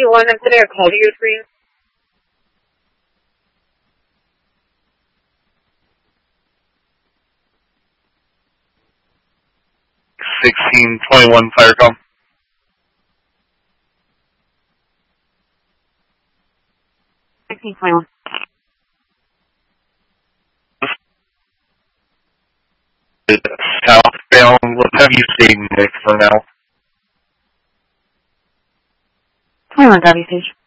1, I'm sending a call to your screen. $1621 Firecom. $1621. Southbound, let's have you stay Nick for now. 21 Gravity Stage.